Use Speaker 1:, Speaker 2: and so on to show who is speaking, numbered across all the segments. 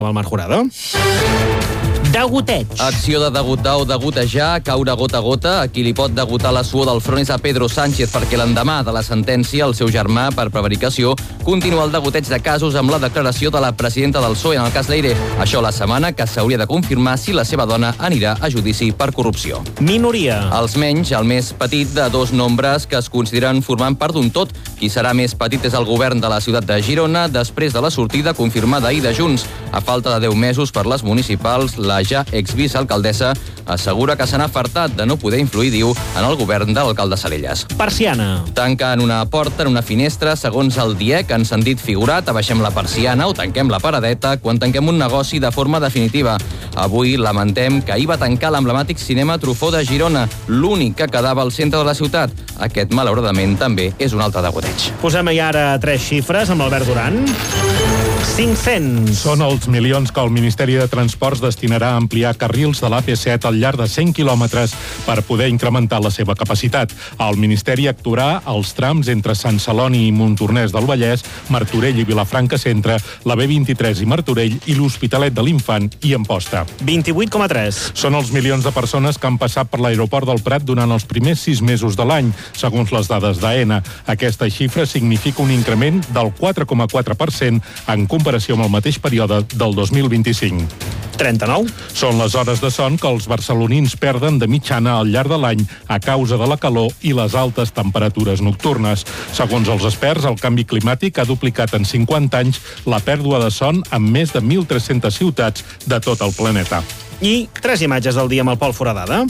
Speaker 1: el Marc Jurado. Degoteig.
Speaker 2: Acció de degotar o degotejar, caure gota a gota. A qui li pot degotar la suor del front és a Pedro Sánchez, perquè l'endemà de la sentència, el seu germà, per prevaricació, continua el degoteig de casos amb la declaració de la presidenta del PSOE en el cas Leire. Això la setmana que s'hauria de confirmar si la seva dona anirà a judici per corrupció.
Speaker 1: Minoria.
Speaker 2: Els menys, el més petit de dos nombres que es consideren formant part d'un tot. Qui serà més petit és el govern de la ciutat de Girona, després de la sortida confirmada ahir de Junts. A falta de 10 mesos per les municipals, la ja exvicealcaldessa assegura que se n'ha fartat de no poder influir, diu, en el govern de l'alcalde Salelles.
Speaker 1: Persiana.
Speaker 2: Tanquen una porta en una finestra, segons el DIEC, en sentit figurat, abaixem la persiana o tanquem la paradeta quan tanquem un negoci de forma definitiva. Avui lamentem que ahir va tancar l'emblemàtic cinema Truffaut de Girona, l'únic que quedava al centre de la ciutat. Aquest, malauradament, també és un altre degoteig.
Speaker 1: Posem ara 3 xifres amb l'Albert Duran. 500.
Speaker 3: Són els milions que el Ministeri de Transports destinarà a ampliar carrils de l'AP7 al llarg de 100 quilòmetres per poder incrementar la seva capacitat. El Ministeri actuarà als trams entre Sant Celoni i Montornès del Vallès, Martorell i Vilafranca Centre, la B23 i Martorell i l'Hospitalet de l'Infant i Amposta.
Speaker 1: 28,3.
Speaker 3: Són els milions de persones que han passat per l'aeroport del Prat durant els primers 6 mesos de l'any, segons les dades d'AENA. Aquesta xifra significa un increment del 4,4% en comparació amb el mateix període del 2025.
Speaker 1: 39.
Speaker 3: Són les hores de son que els barcelonins perden de mitjana al llarg de l'any a causa de la calor i les altes temperatures nocturnes. Segons els experts, el canvi climàtic ha duplicat en 50 anys la pèrdua de son en més de 1.300 ciutats de tot el planeta.
Speaker 1: I 3 imatges del dia amb el Pol Foradada.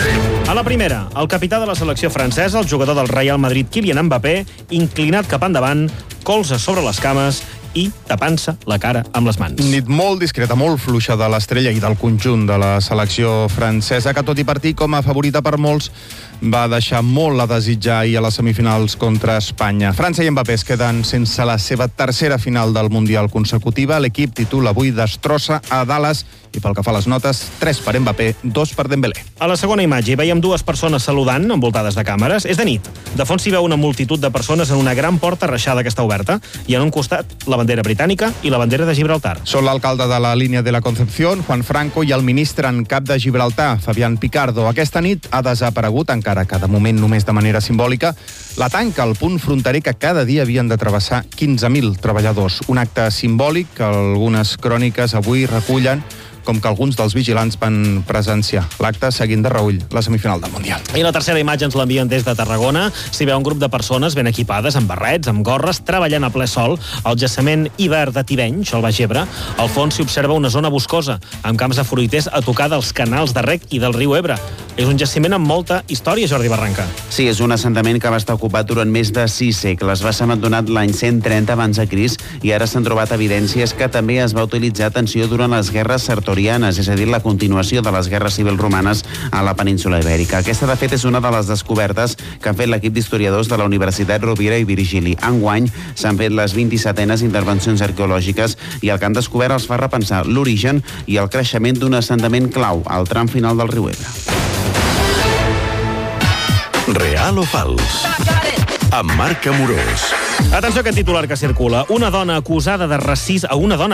Speaker 1: A la primera, el capità de la selecció francesa, el jugador del Real Madrid, Kylian Mbappé, inclinat cap endavant, colze sobre les cames i tapant-se la cara amb les mans.
Speaker 4: Nit molt discreta, molt fluixa de l'estrella i del conjunt de la selecció francesa, que tot i partir com a favorita per molts, va deixar molt a desitjar ahir a les semifinals contra Espanya. França i Mbappé es queden sense la seva tercera final del Mundial consecutiva. L'equip titula avui Destrossa a Dallas i pel que fa a les notes, 3 per Mbappé, 2 per Dembélé.
Speaker 1: A la segona imatge hi veiem 2 persones saludant, envoltades de càmeres. És de nit. De fons s'hi veu una multitud de persones en una gran porta reixada que està oberta i en un costat la bandera britànica i la bandera de Gibraltar.
Speaker 4: Són l'alcalde de la línia de la Concepción, Juan Franco, i el ministre en cap de Gibraltar, Fabián Picardo. Aquesta nit ha desaparegut, encara que de moment només de manera simbòlica, la tanca al punt fronterer que cada dia havien de travessar 15.000 treballadors. Un acte simbòlic que algunes cròniques avui recullen com que alguns dels vigilants van presenciar l'acte seguint de reüll la semifinal del Mundial.
Speaker 1: I la tercera imatge ens l'envien des de Tarragona. S'hi veu un grup de persones ben equipades, amb barrets, amb gorres, treballant a ple sol al jaciment Iber de Tivenys, al Baix Ebre. Al fons s'hi observa una zona boscosa, amb camps de fruiters a tocar dels canals de rec i del riu Ebre. És un jaciment amb molta història, Jordi Barranca.
Speaker 5: Sí, és un assentament que va estar ocupat durant més de 6 segles. Va ser abandonat l'any 130 abans de Crist i ara s'han trobat evidències que també es va utilitzar, atenció, durant les guerres sertorianes, és a dir, la continuació de les guerres civils romanes a la península Ibèrica. Aquesta, de fet, és una de les descobertes que han fet l'equip d'historiadors de la Universitat Rovira i Virgili. Enguany s'han fet les 27enes intervencions arqueològiques i el que han descobert els fa repensar l'origen i el creixement d'un assentament clau al tram final del riu Ebre.
Speaker 6: Real o fals? Amb Marc Amorós.
Speaker 1: Atenció a aquest titular que circula. Una dona acusa de racisme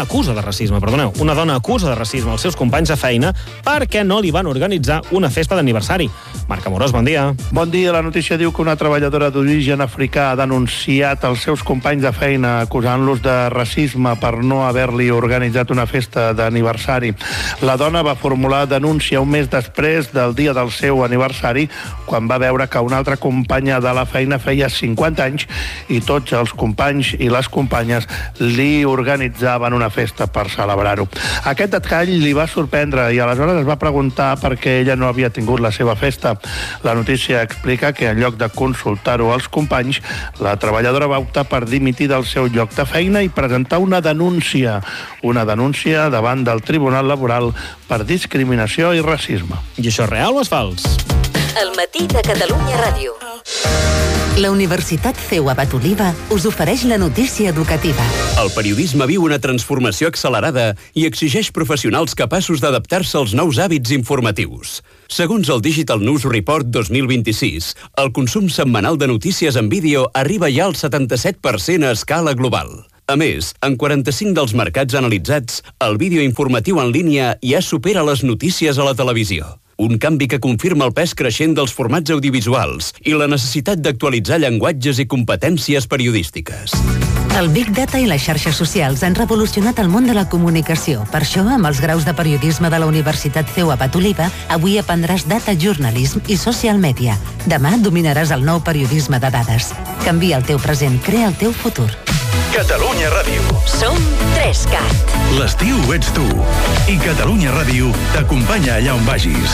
Speaker 1: als seus companys de feina perquè no li van organitzar una festa d'aniversari. Marc Amorós, bon dia.
Speaker 7: Bon dia. La notícia diu que una treballadora d'origen africà ha denunciat els seus companys de feina acusant-los de racisme per no haver-li organitzat una festa d'aniversari. La dona va formular denúncia un mes després del dia del seu aniversari, quan va veure que una altra companya de la feina feia 50 anys i tots els companys i les companyes li organitzaven una festa per celebrar-ho. Aquest detall li va sorprendre i aleshores es va preguntar per què ella no havia tingut la seva festa. La notícia explica que en lloc de consultar-ho als companys, la treballadora va optar per dimitir del seu lloc de feina i presentar una denúncia davant del Tribunal Laboral per discriminació i racisme.
Speaker 1: I això és real o és fals?
Speaker 8: El matí de Catalunya Ràdio. La Universitat CEU Abat Oliva us ofereix la notícia educativa.
Speaker 6: El periodisme viu una transformació accelerada i exigeix professionals capaços d'adaptar-se als nous hàbits informatius. Segons el Digital News Report 2026, el consum setmanal de notícies en vídeo arriba ja al 77% a escala global. A més, en 45 dels mercats analitzats, el vídeo informatiu en línia ja supera les notícies a la televisió. Un canvi que confirma el pes creixent dels formats audiovisuals i la necessitat d'actualitzar llenguatges i competències periodístiques.
Speaker 8: El Big Data i les xarxes socials han revolucionat el món de la comunicació. Per això, amb els graus de periodisme de la Universitat CEU a Oliva, avui aprendràs Data Journalism i Social Media. Demà dominaràs el nou periodisme de dades. Canvia el teu present, crea el teu futur.
Speaker 9: Catalunya Ràdio.
Speaker 8: Som 3CAT.
Speaker 9: L'estiu ets tu. I Catalunya Ràdio t'acompanya allà on vagis.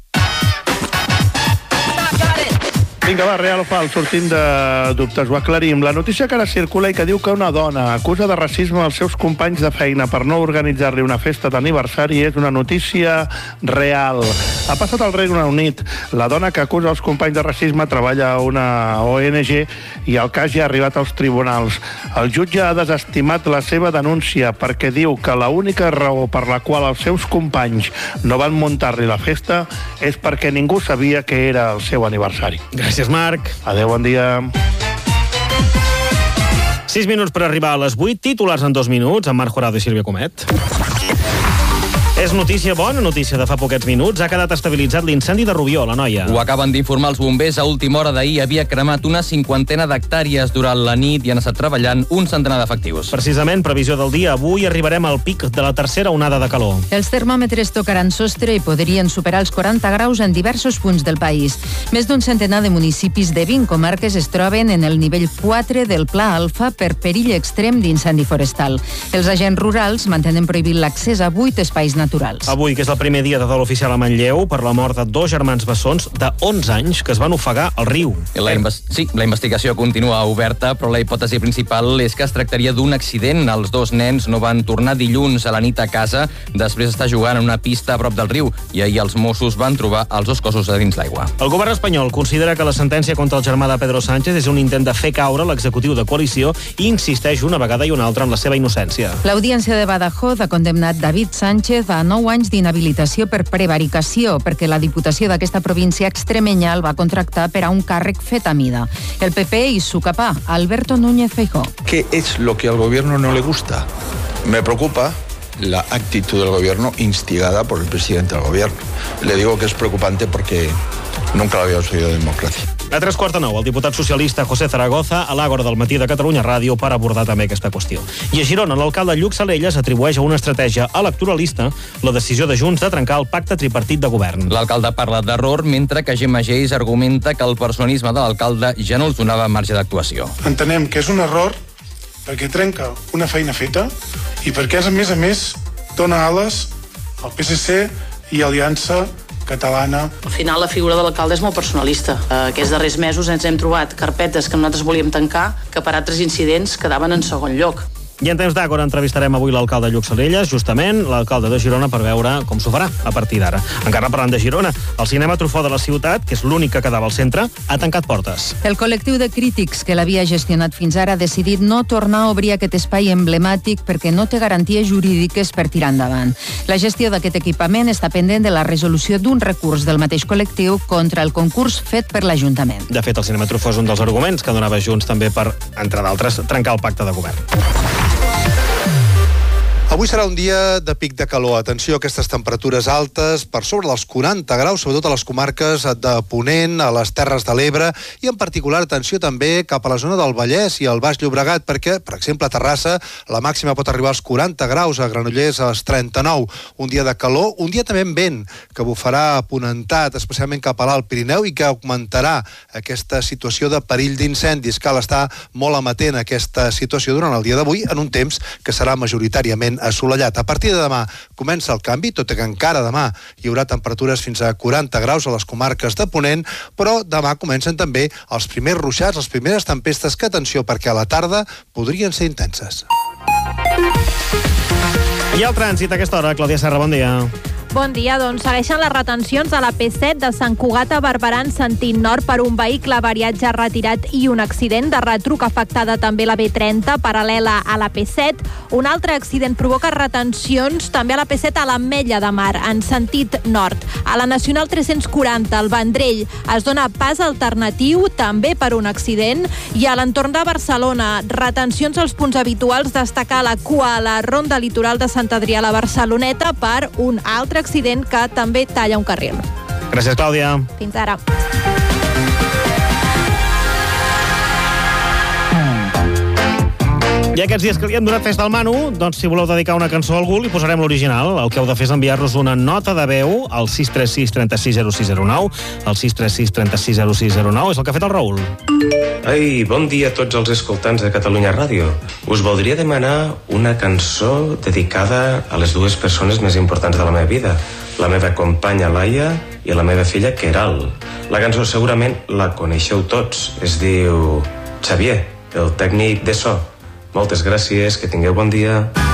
Speaker 7: Vinga, va, real o fals, sortim de dubtes, ho aclarim. La notícia que ara circula i que diu que una dona acusa de racisme als seus companys de feina per no organitzar-li una festa d'aniversari és una notícia real. Ha passat al Regne Unit. La dona que acusa els companys de racisme treballa a una ONG i el cas ja ha arribat als tribunals. El jutge ha desestimat la seva denúncia perquè diu que l'única raó per la qual els seus companys no van muntar-li la festa és perquè ningú sabia que era el seu aniversari.
Speaker 1: Gràcies, Marc.
Speaker 7: Adéu, bon dia.
Speaker 1: 6 minuts per arribar a les 8, titulars en 2 minuts, amb Marc Jurado i Sílvia Comet. És notícia bona, notícia de fa poquets minuts. Ha quedat estabilitzat l'incendi de Rubió, la Noia.
Speaker 2: Ho acaben d'informar els bombers. A última hora d'ahir havia cremat una 50 d'hectàrees durant la nit i han estat treballant un centenar d'efectius.
Speaker 1: Precisament, previsió del dia. Avui arribarem al pic de la tercera onada de calor.
Speaker 10: Els termòmetres tocaran sostre i podrien superar els 40 graus en diversos punts del país. Més d'un centenar de municipis de 20 comarques es troben en el nivell 4 del Pla Alfa per perill extrem d'incendi forestal. Els agents rurals mantenen prohibit l'accés a 8 espais naturals.
Speaker 1: Avui, que és el primer dia de dol oficial a Manlleu, per la mort de 2 germans bessons de 11 anys que es van ofegar al riu.
Speaker 2: La investigació continua oberta, però la hipòtesi principal és que es tractaria d'un accident. Els 2 nens no van tornar dilluns a la nit a casa després d'estar jugant en una pista a prop del riu i ahir els Mossos van trobar els 2 cossos a dins l'aigua.
Speaker 1: El govern espanyol considera que la sentència contra el germà de Pedro Sánchez és un intent de fer caure l'executiu de coalició i insisteix una vegada i una altra en la seva innocència.
Speaker 10: L'Audiència de Badajoz ha condemnat David Sánchez a 9 anys d'inhabilitació per prevaricació perquè la Diputació d'aquesta província extremenya el va contractar per a un càrrec fet a mida. El PP y su capá, Alberto Núñez Feijóo.
Speaker 11: ¿Qué es lo que al gobierno no le gusta? Me preocupa la actitud del gobierno instigada por el presidente del gobierno. Le digo que es preocupante porque nunca lo había oído de democracia.
Speaker 1: A 8:45, el diputat socialista José Zaragoza a l'Àgora del matí de Catalunya Ràdio per abordar també aquesta qüestió. I a Girona, l'alcalde Lluc Salellas atribueix a una estratègia electoralista la decisió de Junts de trencar el pacte tripartit de govern.
Speaker 2: L'alcalde parla d'error, mentre que Gemma Geis argumenta que el personalisme de l'alcalde ja no els donava marge d'actuació.
Speaker 12: Entenem que és un error perquè trenca una feina feta i perquè, a més, dona ales al PSC i Aliança Catalana.
Speaker 13: Al final la figura de l'alcalde és molt personalista. Aquests darrers mesos ens hem trobat carpetes que nosaltres volíem tancar que per altres incidents quedaven en segon lloc.
Speaker 1: I en temps d'Àgora entrevistarem avui l'alcalde Lluc Salellas, justament l'alcalde de Girona, per veure com s'ho farà a partir d'ara. Encara parlant de Girona, el cinema Truffaut de la ciutat, que és l'únic que quedava al centre, ha tancat portes.
Speaker 10: El col·lectiu de crítics que l'havia gestionat fins ara ha decidit no tornar a obrir aquest espai emblemàtic perquè no té garanties jurídiques per tirar endavant. La gestió d'aquest equipament està pendent de la resolució d'un recurs del mateix col·lectiu contra el concurs fet per l'Ajuntament.
Speaker 1: De fet, el cinema Truffaut és un dels arguments que donava Junts també per, entre d'altres, trencar el pacte de govern.
Speaker 14: Avui serà un dia de pic de calor. Atenció a aquestes temperatures altes, per sobre dels 40 graus, sobretot a les comarques de Ponent, a les Terres de l'Ebre, i en particular atenció també cap a la zona del Vallès i al Baix Llobregat, perquè, per exemple, a Terrassa la màxima pot arribar als 40 graus, a Granollers als 39. Un dia de calor, un dia també amb vent, que bufarà ponentat, especialment cap a l'Alt Pirineu, i que augmentarà aquesta situació de perill d'incendis. Cal estar molt amatent a aquesta situació durant el dia d'avui, en un temps que serà majoritàriament assolellat. A partir de demà comença el canvi, tot i que encara demà hi haurà temperatures fins a 40 graus a les comarques de Ponent, però demà comencen també els primers ruixats, les primeres tempestes que, atenció, perquè a la tarda podrien ser intenses.
Speaker 1: I el trànsit a aquesta hora, Clàudia Serra, bon dia.
Speaker 15: Bon dia, doncs segueixen les retencions a la P7 de Sant Cugat a Barberà en sentit nord per un vehicle avariat ja retirat i un accident de retruc afectada també la B30 paral·lela a la P7. Un altre accident provoca retencions també a la P7 a l'Ametlla de Mar en sentit nord. A la Nacional 340 al Vendrell es dona pas alternatiu també per un accident i a l'entorn de Barcelona retencions als punts habituals, destacar la cua a la Ronda Litoral de Sant Adrià a la Barceloneta per un altre accident que també talla un carril.
Speaker 1: Gràcies, Clàudia.
Speaker 15: Fins ara.
Speaker 1: I aquests dies que li hem donat festa al Manu, doncs si voleu dedicar una cançó a algú, li posarem l'original. El que heu de fer és enviar-nos una nota de veu al 636 36 0609, al 636 36 0609. És el que ha fet el Raül.
Speaker 16: Ei, bon dia a tots els escoltants de Catalunya Ràdio. Us voldria demanar una cançó dedicada a les dues persones més importants de la meva vida, la meva companya Laia i la meva filla Queralt. La cançó segurament la coneixeu tots. Es diu Xavier, el tècnic de so. Moltes gràcies, que tingueu bon dia.